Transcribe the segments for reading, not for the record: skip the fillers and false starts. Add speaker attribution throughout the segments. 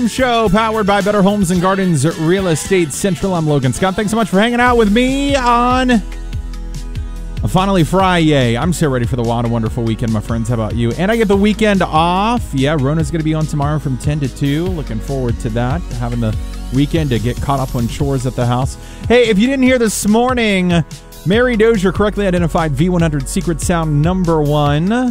Speaker 1: Home Show, powered by Better Homes and Gardens Real Estate Central. I'm Logan Scott. Thanks so much for hanging out with me on a Finally Friday. I'm so ready for the wild and wonderful weekend, my friends. How about you? And I get the weekend off. Yeah, Rona's going to be on tomorrow from 10 to 2. Looking forward to that. Having the weekend to get caught up on chores at the house. Hey, if you didn't hear this morning, Mary Dozier correctly identified V100 Secret Sound number 1.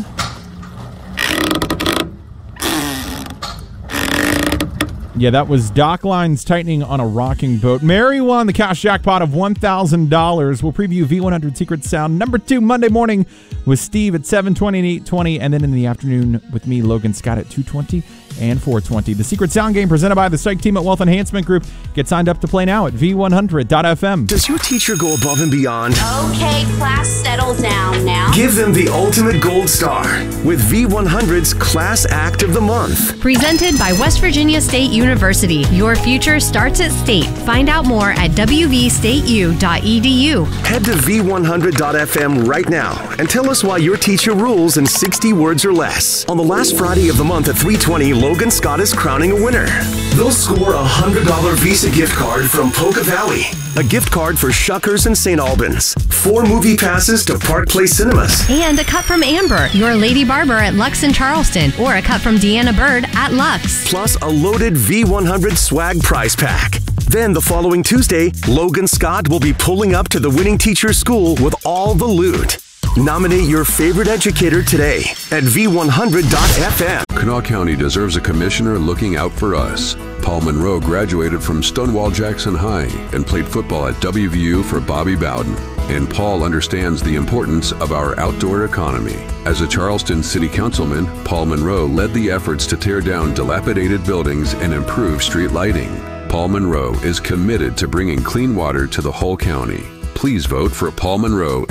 Speaker 1: Yeah, that was dock lines tightening on a rocking boat. Mary won the cash jackpot of $1,000. We'll preview V100 Secret Sound number 2 Monday morning with Steve at 7:20 and 8:20, and then in the afternoon with me, Logan Scott, at 2:20 and 4:20. The Secret Sound game presented by the Psych Team at Wealth Enhancement Group. Get signed up to play now at V100.fm.
Speaker 2: Does your teacher go above and beyond?
Speaker 3: Okay, class, settle down now.
Speaker 2: Give them the ultimate gold star with V100's Class Act of the Month.
Speaker 4: Presented by West Virginia State University. Your future starts at State. Find out more at wvstateu.edu.
Speaker 2: Head to V100.fm right now and tell us why your teacher rules in 60 words or less. On the last Friday of the month at 3:20, Logan Scott is crowning a winner. They'll score a $100 Visa gift card from Polka Valley, a gift card for Shuckers and St. Albans, 4 movie passes to Park Place Cinemas,
Speaker 4: And a cut from Amber, your lady barber at Lux in Charleston, or a cut from Deanna Bird at Lux.
Speaker 2: plus a loaded V100 swag prize pack. Then the following Tuesday, Logan Scott will be pulling up to the winning teacher's school with all the loot. Nominate your favorite educator today at V100.fm.
Speaker 5: Kanawha County deserves a commissioner looking out for us. Paul Monroe graduated from Stonewall Jackson High and played football at WVU for Bobby Bowden. And Paul understands the importance of our outdoor economy. As a Charleston City Councilman, Paul Monroe led the efforts to tear down dilapidated buildings and improve street lighting. Paul Monroe is committed to bringing clean water to the whole county. Please vote for Paul Monroe